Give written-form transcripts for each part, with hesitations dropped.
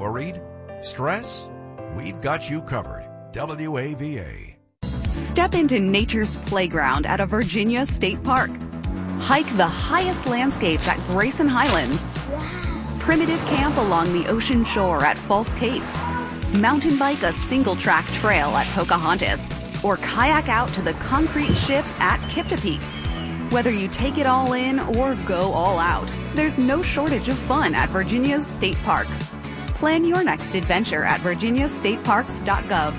Worried? Stress? We've got you covered. WAVA. Step into nature's playground at a Virginia state park. Hike the highest landscapes at Grayson Highlands. Primitive camp along the ocean shore at False Cape. Mountain bike a single-track trail at Pocahontas. Or kayak out to the concrete ships at Kipta Peak. Whether you take it all in or go all out, there's no shortage of fun at Virginia's state parks. Plan your next adventure at virginiastateparks.gov.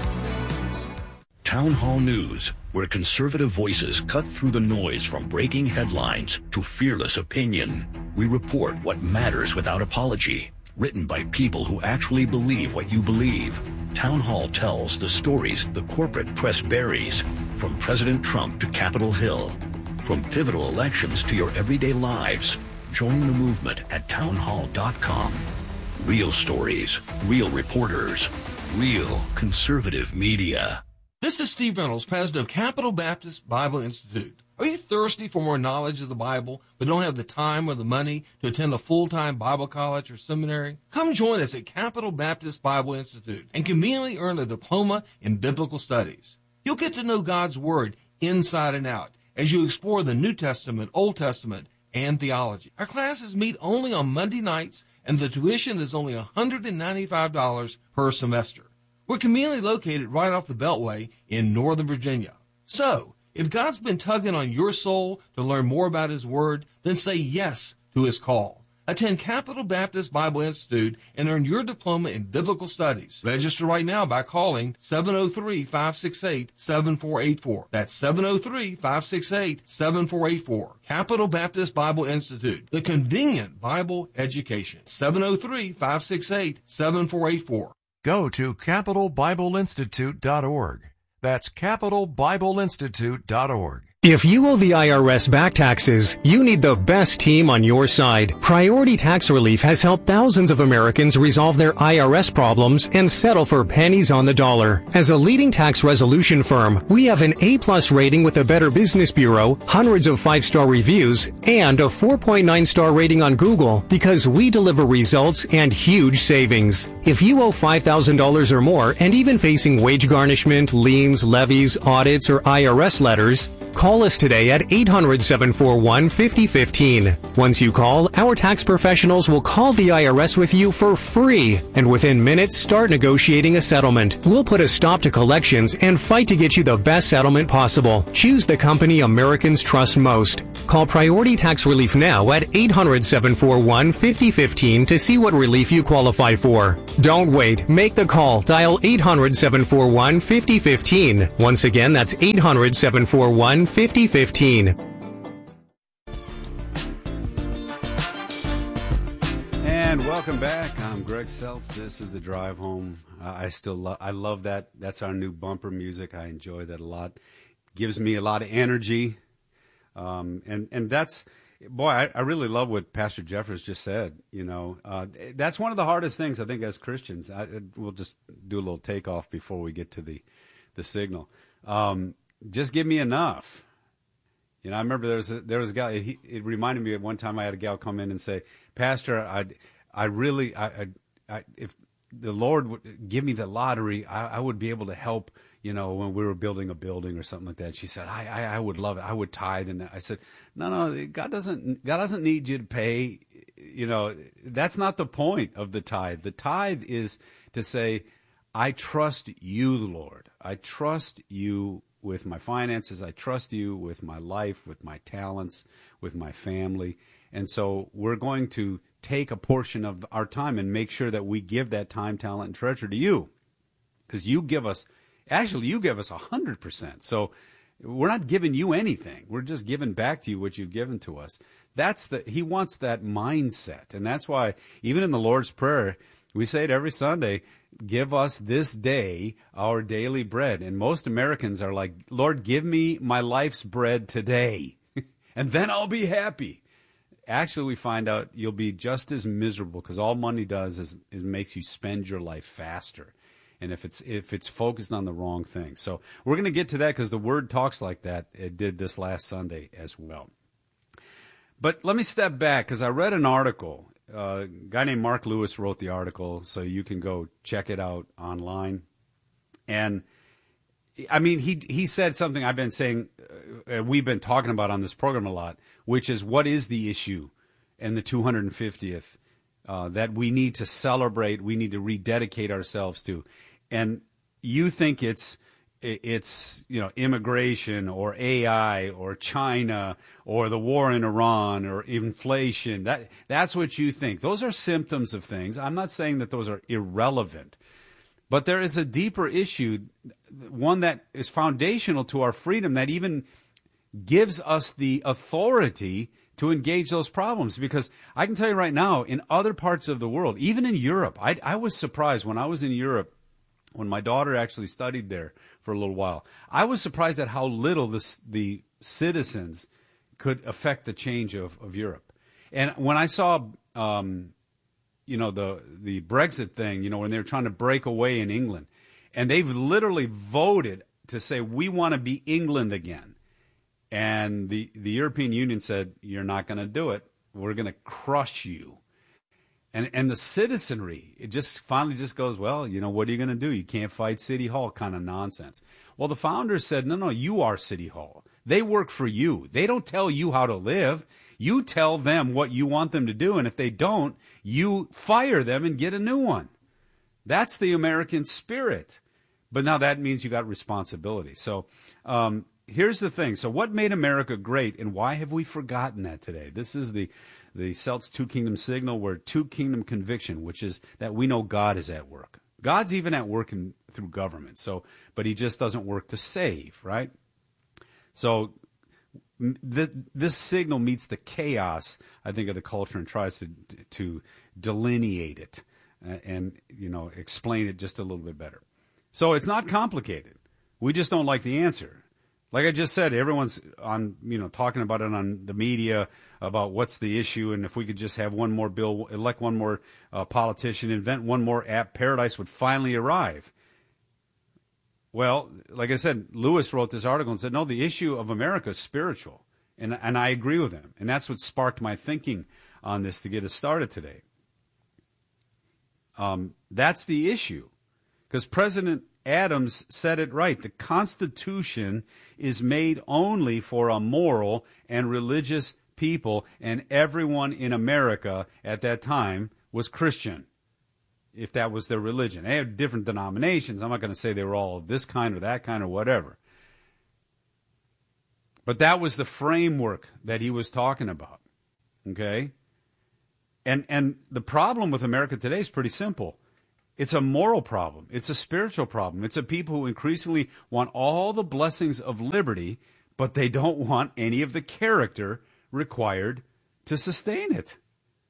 Town Hall News, where conservative voices cut through the noise from breaking headlines to fearless opinion. We report what matters without apology, written by people who actually believe what you believe. Town Hall tells the stories the corporate press buries, from President Trump to Capitol Hill, from pivotal elections to your everyday lives. Join the movement at townhall.com. Real stories, real reporters, real conservative media. This is Steve Reynolds, president of Capital Baptist Bible Institute. Are you thirsty for more knowledge of the Bible, but don't have the time or the money to attend a full-time Bible college or seminary? Come join us at Capital Baptist Bible Institute and conveniently earn a diploma in biblical studies. You'll get to know God's Word inside and out as you explore the New Testament, Old Testament, and theology. Our classes meet only on Monday nights, and the tuition is only $195 per semester. We're conveniently located right off the Beltway in Northern Virginia. So, if God's been tugging on your soul to learn more about His Word, then say yes to His call. Attend Capital Baptist Bible Institute and earn your diploma in biblical studies. Register right now by calling 703-568-7484. That's 703-568-7484. Capital Baptist Bible Institute, the convenient Bible education. 703-568-7484. Go to capitalbibleinstitute.org. That's capitalbibleinstitute.org. If you owe the IRS back taxes, you need the best team on your side. Priority Tax Relief has helped thousands of Americans resolve their IRS problems and settle for pennies on the dollar. As a leading tax resolution firm, we have an A+ rating with the Better Business Bureau, hundreds of 5-star reviews, and a 4.9-star rating on Google because we deliver results and huge savings. If you owe $5,000 or more and even facing wage garnishment, liens, levies, audits, or IRS letters, call us today at 800-741-5015. Once you call, our tax professionals will call the IRS with you for free, and within minutes start negotiating a settlement. We'll put a stop to collections and fight to get you the best settlement possible. Choose the company Americans trust most. Call Priority Tax Relief now at 800-741-5015 to see what relief you qualify for. Don't wait. Make the call. Dial 800-741-5015. Once again, that's 800-741-5015. And welcome back. I'm Greg Seltz. This is The Drive Home. I love that. That's our new bumper music. I enjoy that a lot. Gives me a lot of energy. And that's, boy, I really love what Pastor Jeffers just said. You know, that's one of the hardest things, I think, as Christians. We'll just do a little takeoff before we get to the signal. Just give me enough. You know, I remember there was a guy. It reminded me of one time I had a gal come in and say, "Pastor, I really, if the Lord would give me the lottery, I would be able to help. You know, when we were building a building or something like that." She said, "I would love it. I would tithe." And I said, "No, God doesn't need you to pay. You know, that's not the point of the tithe. The tithe is to say, I trust you, Lord. I trust you with my finances. I trust you with my life, with my talents, with my family. And so we're going to take a portion of our time and make sure that we give that time, talent, and treasure to you. Because you give us 100%. So we're not giving you anything. We're just giving back to you what you've given to us. He wants that mindset. And that's why even in the Lord's Prayer, we say it every Sunday, give us this day our daily bread. And most Americans are like, Lord, give me my life's bread today, and then I'll be happy. Actually, we find out you'll be just as miserable, because all money does is makes you spend your life faster. And if it's focused on the wrong thing. So we're going to get to that because the Word talks like that. It did this last Sunday as well. But let me step back, because I read an article a guy named Mark Lewis wrote the article, so you can go check it out online. And I mean, he said something I've been saying, we've been talking about on this program a lot, which is what is the issue in the 250th that we need to celebrate, we need to rededicate ourselves to. And you think it's immigration or AI or China or the war in Iran or inflation. That's what you think. Those are symptoms of things. I'm not saying that those are irrelevant, but there is a deeper issue, one that is foundational to our freedom, that even gives us the authority to engage those problems. Because I can tell you right now, in other parts of the world, even in Europe, I was surprised when I was in Europe, when my daughter actually studied there for a little while. I was surprised at how little the citizens could affect the change of Europe. And when I saw, the Brexit thing, when they were trying to break away in England, and they've literally voted to say, we want to be England again. And the European Union said, you're not going to do it. We're going to crush you. And the citizenry, it just finally just goes, well, what are you going to do? You can't fight City Hall kind of nonsense. Well, the founders said, no, you are City Hall. They work for you. They don't tell you how to live. You tell them what you want them to do. And if they don't, you fire them and get a new one. That's the American spirit. But now that means you got responsibility. So here's the thing. So what made America great, and why have we forgotten that today? This is the Celts two-kingdom signal, where two-kingdom conviction, which is that we know God is at work. God's even at work through government, but he just doesn't work to save, right? So this signal meets the chaos, I think, of the culture and tries to delineate it and explain it just a little bit better. So it's not complicated. We just don't like the answer. Like I just said, everyone's on, talking about it on the media about what's the issue, and if we could just have one more bill, elect one more politician, invent one more app, paradise would finally arrive. Well, like I said, Lewis wrote this article and said, no, the issue of America is spiritual, and I agree with him, and that's what sparked my thinking on this to get us started today. That's the issue, because President Adams said it right. The Constitution is made only for a moral and religious people, and everyone in America at that time was Christian, if that was their religion. They had different denominations. I'm not going to say they were all this kind or that kind or whatever. But that was the framework that he was talking about, okay? And the problem with America today is pretty simple. It's a moral problem. It's a spiritual problem. It's a people who increasingly want all the blessings of liberty, but they don't want any of the character required to sustain it.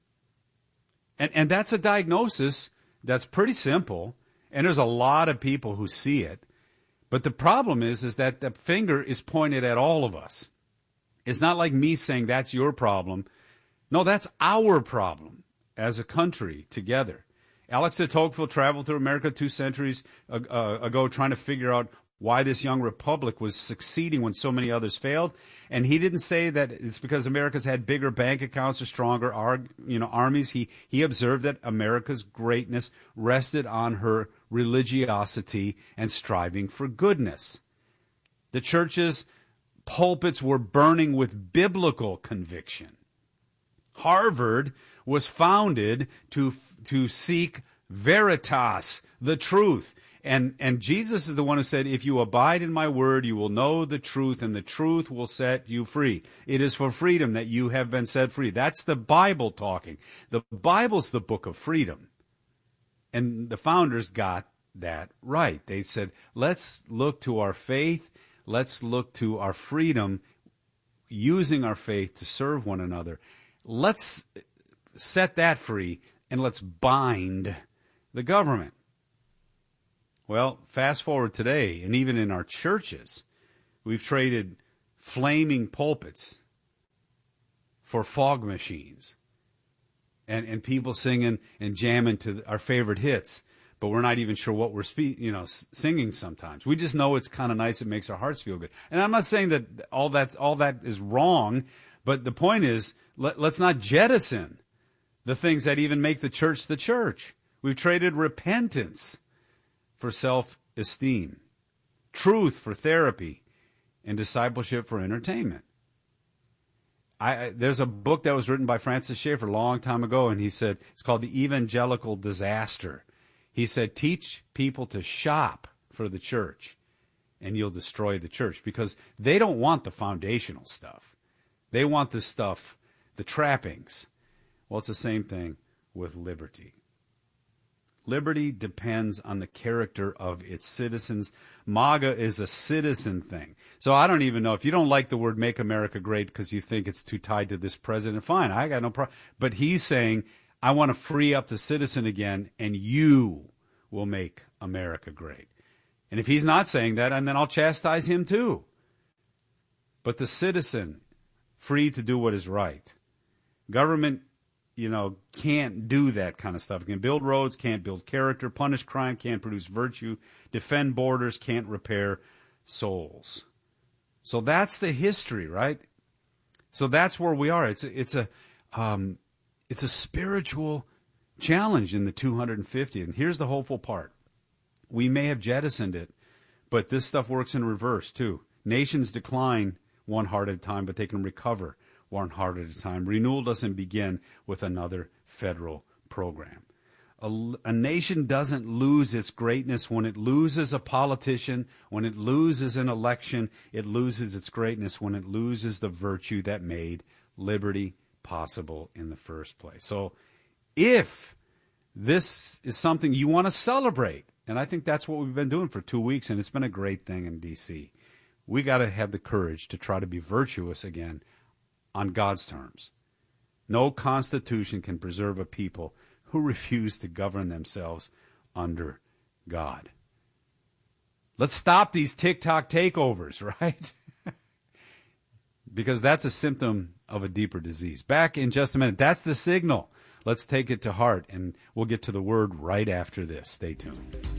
And that's a diagnosis that's pretty simple, and there's a lot of people who see it. But the problem is that the finger is pointed at all of us. It's not like me saying that's your problem. No, that's our problem as a country together. Alex de Tocqueville traveled through America 2 centuries ago trying to figure out why this young republic was succeeding when so many others failed. And he didn't say that it's because America's had bigger bank accounts or stronger armies. He observed that America's greatness rested on her religiosity and striving for goodness. The church's pulpits were burning with biblical conviction. Harvard was founded to seek veritas, the truth. And Jesus is the one who said, if you abide in my word, you will know the truth, and the truth will set you free. It is for freedom that you have been set free. That's the Bible talking. The Bible's the book of freedom. And the founders got that right. They said, let's look to our faith. Let's look to our freedom, using our faith to serve one another. Let's set that free, and let's bind the government. Well, fast forward today, and even in our churches, we've traded flaming pulpits for fog machines, and people singing and jamming to our favorite hits, but we're not even sure what we're singing sometimes. We just know it's kind of nice. It makes our hearts feel good. And I'm not saying that all that is wrong, but the point is, let's not jettison the things that even make the church the church. We've traded repentance for self-esteem, truth for therapy, and discipleship for entertainment. There's a book that was written by Francis Schaeffer a long time ago, and he said, it's called The Evangelical Disaster. He said, teach people to shop for the church, and you'll destroy the church, because they don't want the foundational stuff. They want the stuff, the trappings. Well, it's the same thing with liberty. Liberty depends on the character of its citizens. MAGA is a citizen thing. So I don't even know. If you don't like the word Make America Great because you think it's too tied to this president, fine, I got no problem. But he's saying, I want to free up the citizen again, and you will make America great. And if he's not saying that, and then I'll chastise him too. But the citizen, free to do what is right. Government, can't do that kind of stuff. It can build roads, can't build character, punish crime, can't produce virtue, defend borders, can't repair souls. So that's the history, right? So that's where we are. It's a spiritual challenge in the 250. And here's the hopeful part. We may have jettisoned it, but this stuff works in reverse too. Nations decline one heart at a time, but they can recover one heart at a time. Renewal doesn't begin with another federal program. A nation doesn't lose its greatness when it loses a politician, when it loses an election. It loses its greatness when it loses the virtue that made liberty possible in the first place. So if this is something you want to celebrate, and I think that's what we've been doing for 2 weeks, and it's been a great thing in D.C., we got to have the courage to try to be virtuous again on God's terms. No constitution can preserve a people who refuse to govern themselves under God. Let's stop these TikTok takeovers, right? Because that's a symptom of a deeper disease. Back in just a minute. That's the signal. Let's take it to heart, and we'll get to the word right after this. Stay tuned.